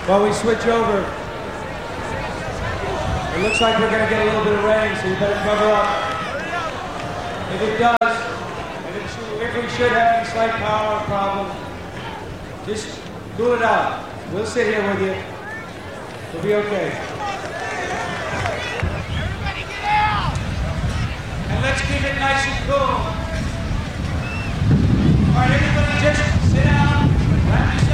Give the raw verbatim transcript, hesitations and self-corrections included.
While we switch over, it looks like we're going to get a little bit of rain, so you better cover up. If it does, if, it should, if we should have any slight power problem, just cool it out. We'll sit here with you. We'll be okay. Everybody get out! And let's keep it nice and cool. All right, everybody just sit down. Wrap